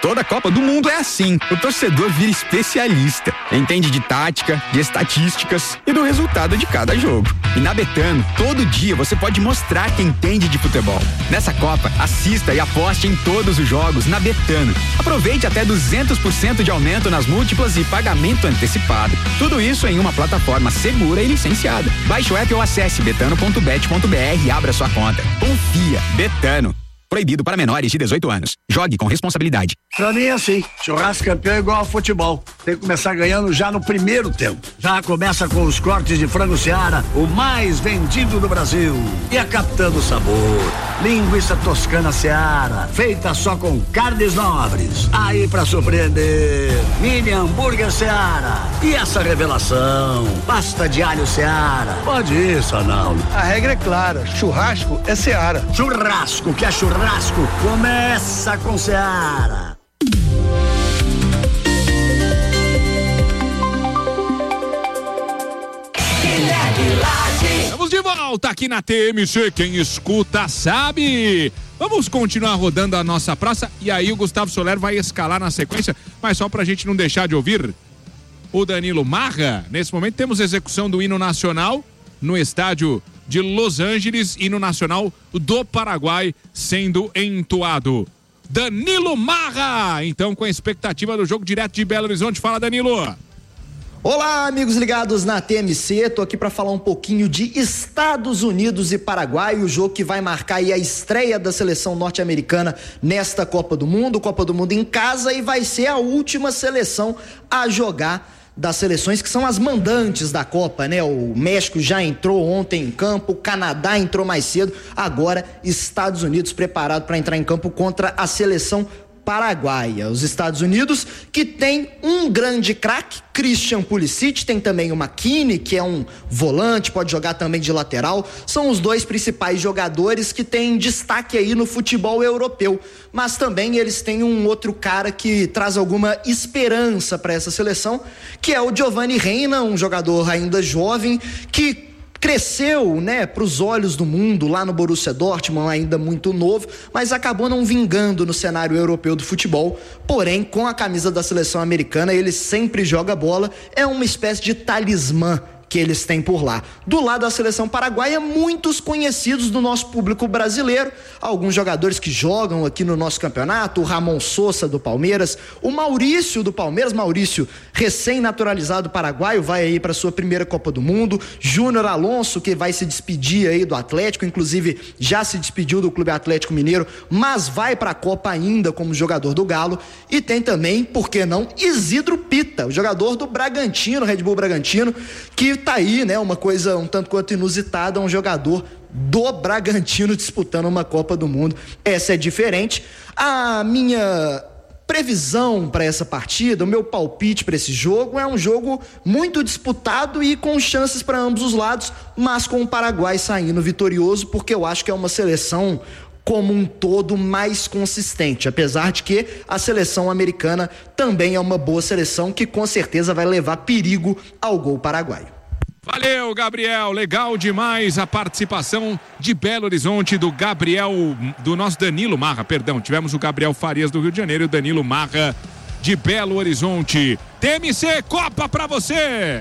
Toda Copa do Mundo é assim. O torcedor vira especialista. Entende de tática, de estatísticas e do resultado de cada jogo. E na Betano, todo dia você pode mostrar que entende de futebol. Nessa Copa, assista e aposte em todos os jogos na Betano. Aproveite até 200% de aumento nas múltiplas e pagamento antecipado. Tudo isso em uma plataforma segura e licenciada. Baixe o app ou acesse betano.bet.br e abra sua conta. Confia. Betano. Proibido para menores de 18 anos. Jogue com responsabilidade. Pra mim é assim, churrasco campeão é igual ao futebol. Tem que começar ganhando já no primeiro tempo. Já começa com os cortes de frango Seara, o mais vendido do Brasil. E a Capitã do Sabor, linguiça toscana Seara, feita só com carnes nobres. Aí pra surpreender, mini hambúrguer Seara. E essa revelação, pasta de alho Seara. Pode ir, Sanaldo. A regra é clara, churrasco é Seara. Churrasco que é churrasco, começa com Seara. Estamos de volta aqui na TMC, quem escuta sabe. Vamos continuar rodando a nossa praça e aí o Gustavo Soler vai escalar na sequência, mas só pra gente não deixar de ouvir o Danilo Marra. Nesse momento temos execução do hino nacional no estádio de Los Angeles, hino nacional do Paraguai sendo entoado. Danilo Marra, então com a expectativa do jogo direto de Belo Horizonte. Fala, Danilo. Olá, amigos ligados na TMC, tô aqui para falar um pouquinho de Estados Unidos e Paraguai, o jogo que vai marcar aí a estreia da seleção norte-americana nesta Copa do Mundo em casa, e vai ser a última seleção a jogar das seleções que são as mandantes da Copa, né? O México já entrou ontem em campo, o Canadá entrou mais cedo, agora Estados Unidos preparado para entrar em campo contra a seleção paraguaia. Os Estados Unidos que tem um grande craque, Christian Pulisic, tem também o McKennie, que é um volante, pode jogar também de lateral, são os dois principais jogadores que têm destaque aí no futebol europeu, mas também eles têm um outro cara que traz alguma esperança para essa seleção, que é o Giovanni Reina, um jogador ainda jovem, que cresceu, né, para os olhos do mundo lá no Borussia Dortmund, ainda muito novo, mas acabou não vingando no cenário europeu do futebol. Porém, com a camisa da seleção americana, ele sempre joga bola, é uma espécie de talismã que eles têm por lá. Do lado da seleção paraguaia, muitos conhecidos do nosso público brasileiro, alguns jogadores que jogam aqui no nosso campeonato, o Ramon Sosa do Palmeiras, o Maurício do Palmeiras, Maurício recém-naturalizado paraguaio, vai aí para sua primeira Copa do Mundo, Júnior Alonso, que vai se despedir aí do Atlético, inclusive já se despediu do Clube Atlético Mineiro, mas vai para a Copa ainda como jogador do Galo, e tem também, por que não, Isidro Pita, o jogador do Bragantino, Red Bull Bragantino, que tá aí, né, uma coisa um tanto quanto inusitada, um jogador do Bragantino disputando uma Copa do Mundo. Essa é diferente. A minha previsão para essa partida, o meu palpite para esse jogo é um jogo muito disputado e com chances para ambos os lados, mas com o Paraguai saindo vitorioso, porque eu acho que é uma seleção como um todo mais consistente, apesar de que a seleção americana também é uma boa seleção que com certeza vai levar perigo ao gol paraguaio. Valeu, Gabriel, legal demais a participação de Belo Horizonte do Gabriel, do nosso Danilo Marra, perdão, tivemos o Gabriel Farias do Rio de Janeiro e o Danilo Marra de Belo Horizonte. TMC Copa pra você!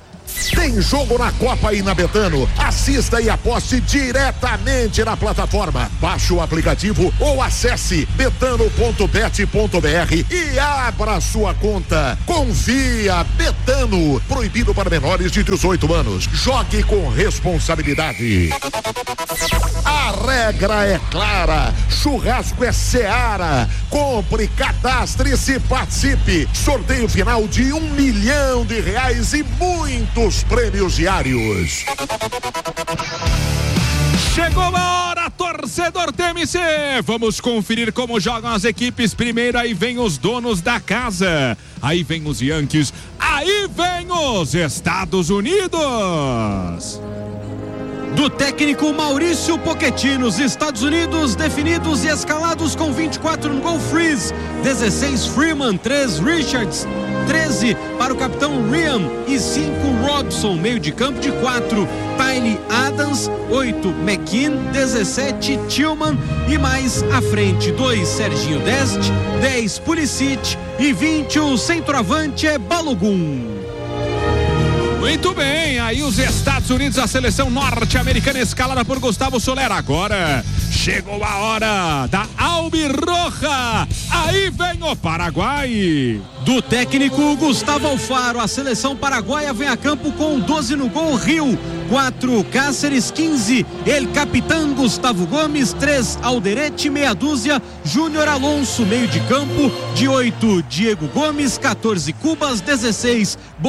Tem jogo na Copa aí na Betano. Assista e aposte diretamente na plataforma. Baixe o aplicativo ou acesse betano.bet.br e abra sua conta. Confia, Betano. Proibido para menores de 18 anos. Jogue com responsabilidade. A regra é clara. Churrasco é Seara. Compre, cadastre-se e participe. Sorteio final de R$1 milhão e muitos prêmios diários. Chegou a hora, torcedor TMC. Vamos conferir como jogam as equipes. Primeiro aí vem os donos da casa. Aí vem os Yankees. Aí vem os Estados Unidos. Do técnico Maurício Pochettino, os Estados Unidos definidos e escalados com 24 no gol. Freeze, 16 Freeman, 3 Richards, 13 para o capitão Ryan e 5 Robson. Meio de campo de 4 Tyler Adams, 8 McKean, 17 Tillman e mais à frente 2 Serginho Dest, 10 Pulisic e 20 o centroavante é Balogun. Muito bem, aí os Estados Unidos, a seleção norte-americana escalada por Gustavo Soler. Agora chegou a hora da Albirroja. Aí vem o Paraguai. Do técnico Gustavo Alfaro, a seleção paraguaia vem a campo com 12 no gol. Rio, 4 Cáceres, 15 El Capitão Gustavo Gomes, 3 Alderete, meia dúzia Júnior Alonso. Meio de campo de 8 Diego Gomes, 14 Cubas, 16